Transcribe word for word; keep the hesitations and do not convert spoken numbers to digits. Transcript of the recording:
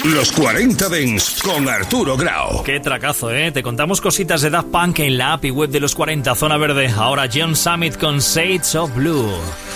Los cuarenta Dance con Arturo Grau. Qué tracazo, ¿eh? Te contamos cositas de Daft Punk en la app y web de los cuarenta, Zona Verde. Ahora John Summit con Shades of Blue.